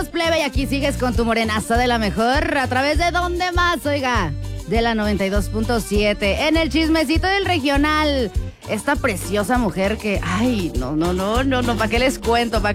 Plebe, y aquí sigues con tu morenaza de la mejor. ¿A través de dónde más, oiga? De la 92.7. En el chismecito del regional. Esta preciosa mujer que, ay, no, ¿para qué les cuento?